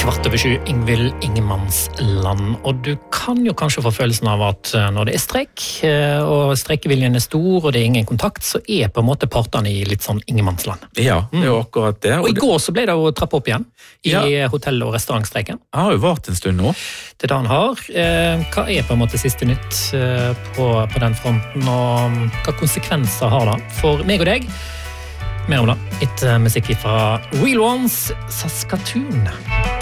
7:15, Ingvild Ingemannsland. Og du kan jo kanskje få følelsen av at når det streik, og streikeviljen stor, og det ingen kontakt, så på en måte partene i litt sånn Ingemannsland. Ja, det jo akkurat det. Og i går så ble det jo trappet opp igjen i hotell- og restaurantstreiken. Det har jo vart en stund nå. Det han har. Hva på en måte siste nytt på den fronten, og hva konsekvenser har det for meg og deg? Mer om det. Litt musikk fra Real Ones, Saskatoon.